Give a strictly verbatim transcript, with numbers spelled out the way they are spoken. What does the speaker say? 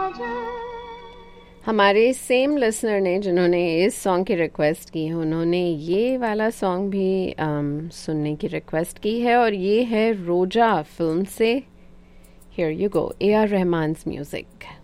हमारे same listener ने जिन्होंने इस सॉन्ग की रिक्वेस्ट की है उन्होंने ये वाला सॉन्ग भी um, सुनने की रिक्वेस्ट की है और ये है रोजा फिल्म से. Here you go, A R रहमान्स music.